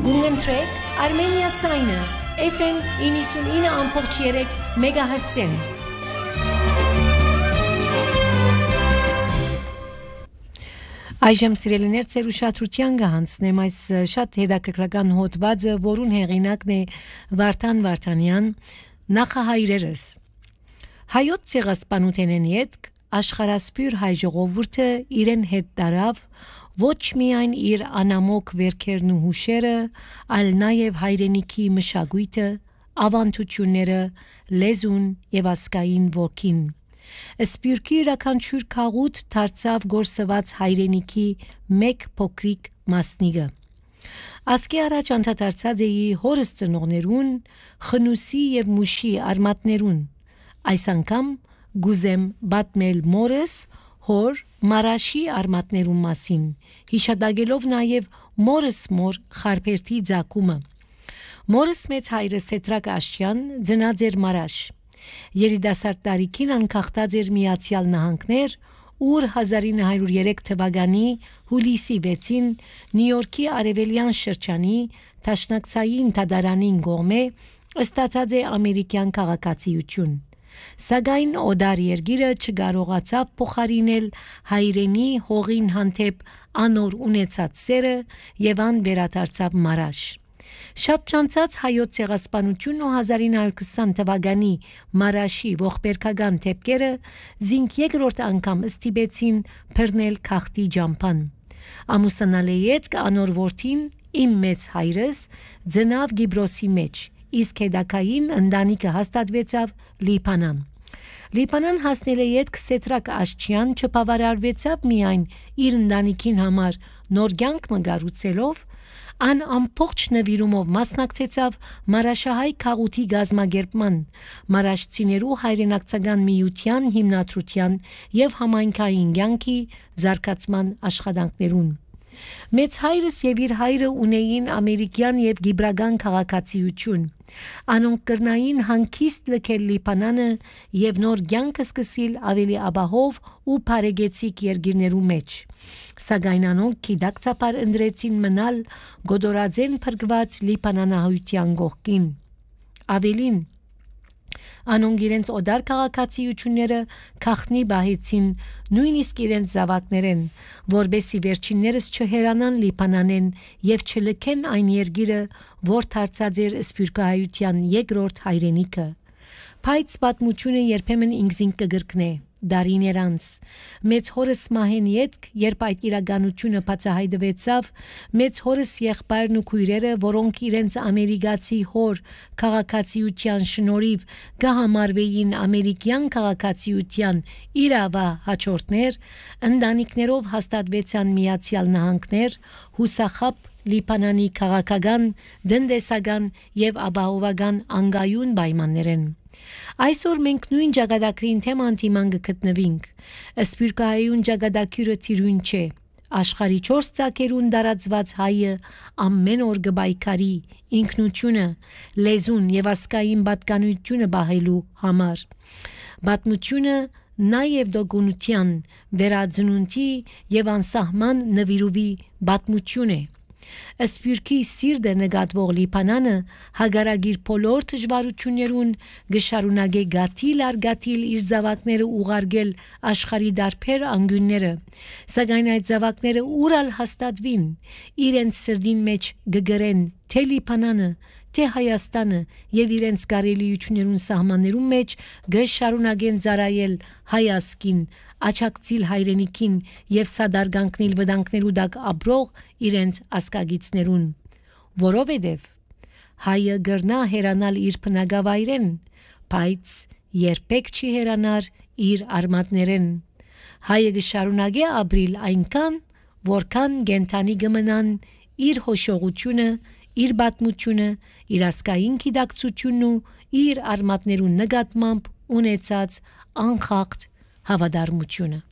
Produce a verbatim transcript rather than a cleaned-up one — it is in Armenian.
Գունգընտրեք Armenia Ցայնը F M ninety-nine point three մեգահերցեն։ Այժմ սիրելիներ ծեր ուշադրության կհանձնեմ այս շատ հետաքրքրական հոդվածը, որուն հեղինակն է Վարդան Վարդանյան, նախահայրերս։ Հայոց ցեղասպանութենեն յետք աշխարհասփյուր հայ ժողովուրդը իրեն հետ տարավ ոչ միայն իր անամոք վերքերն ու հուշերը, այլ նաև հայրենիքի մշակույթը, ավանդությունները, լեզուն եւ ասկային ոգին։ Սպյուրքի յուրաքանչյուր քաղուտ դարձավ գործված հայրենիքի մեկ փոքրիկ մասնիկը։ Ասկի առաջ անդադարձած էի հորս ծնողներուն, խնուսի եւ մուշի արմատներուն։ Այս անգամ գուզեմ բատմել մորս, հոր Մարաշի արմատներուն մասին, հիշադակելով նաև մորս մոր խարփերթի ձակումը։ Մորս մեծ հայրս Թետրակ Աշճյան ծնած էր Մարաշ։ Երիտասարդ տարիքին անկախտած էր Միացյալ Նահանգներ, ուր nineteen oh three թվականի հուլիսի վեցին Նյու Յորքի արևելյան շրջանի Տաշնակցային Թադարանին գոմե ստացած է ամերիկյան քաղաքացիություն։ Սակայն օդար երգիրը չկարողացավ փոխարինել հայրենի հողին հանդեպ անոր ունեցած սերը եւ ան վերադարձավ Մարաշ։ Շատ չանցած հայոց ցեղասպանությունն ու nineteen twenty թվականի Մարաշի ողբերգական դեպքերը զինք երկրորդ անգամ ստիպեցին բռնել քաղտի ջամփան։ Ամուսնալի հետ անոր որդին իմ մեծ հայրս ծնավ Գիբրոսի մեջ, իսկ հետակային ընտանիքը հաստատվեցավ Լիբանան։ Լիբանան հասնել է յետք Թետրակ Աշճյան չբավարարվեցավ միայն իր ընտանիքին համար նոր կյանք մգարուցելով, ան ամբողջ նվիրումով մասնակցեցավ Մարաշահայ քաղուտի գազմագերբման, մարաշցիներու հայրենակցական միության հիմնադրության եւ համայնքային կյանքի զարգացման աշխատանքներուն։ Մեծ հայրս եւ իր հայրը ունեին ամերիկյան եւ գիբրական քաղաքացիություն։ Անոնք կրնային հանգիստ լքել Լիբանանը եւ նոր կյանք սկսել ավելի աբահով ու բարեգեցիկ երկիրներու մեջ։ Սակայն անոնք գիտակցաբար ընտրեցին մնալ գոդորաձեն փրկված Լիբանանահայության կողքին։ Ավելին, անոնք իրենց օդար քաղաքացիությունները քաղտնի բահեցին նույնիսկ իրենց զավակներեն, որբեսի վերջիններս չհերանան Լիբանանեն եւ չլքեն այն երգիրը, որ դարձած էր սփյուռքահայության երկրորդ հայրենիքը։ Բայց պատմությունը երբեմն ինքզին կգրկնե դարիներ անց։ Մեծ հորս մահեն յետք, երբ այդ իրականությունը բացահայտվեցավ, մեծ հորս եղբայրն ու քույրերը, որոնք իրենց ամերիկացի հոր քաղաքացիության շնորհիվ կհամարվեին ամերիկյան քաղաքացիության իրավա հաջորդներ, ընտանիքներով հաստատվեցան Միացյալ Նահանգներ, հուսախաբ Լիբանանի քաղաքական, տնտեսական եւ ապահովական անկայուն պայմաններեն։ Այսօր մենք նույն ճակատագրին թեման թիման գտնվինք։ Սփյուռքահայություն ճակատագիրը թիրույն չէ։ Աշխարհի չորս ծակերուն դարածված հայը ամեն օր գբայքարի ինքնությունը, լեզուն եւ ասկային պատկանությունը բահելու համար։ Պատմությունը նաեւ դոգունության, վերածնունդի եւ անսահման նվիրովի պատմություն է։ Սփյուռքի սիրտը նկատվող Լիբանանը հագարագիր բոլոր դժվարություններուն գշարունակե գաթիլ առ գաթիլ իր զավակները ուղարկել աշխարհի դարբեր անկյունները, սակայն այդ զավակները ուրալ հաստատվին, իրենց սրդին մեջ գգրեն թե Լիբանանը, թե Հայաստանը եւ իրենց կարելիություններուն սահմաններուն մեջ գշարունակեն ծառայել հայասկին, աչակցիլ հայրենիքին եւ սադարգանքնիլ վտանգներու դակ ապրող իրենց ասկագիցներուն, որովհետեւ հայը գրնա հերանալ իր բնակավայրեն, բայց երբեք չի հերանար իր արմատներեն։ Հայը գշարունակե ապրիլ այնքան, որքան գենթանի գմնան իր հոշողությունը, իր պատմությունը, իր ասկային գիտակցությունն ու իր արմատներուն նկատմամբ ունեցած անխախտ հավատարմությունը։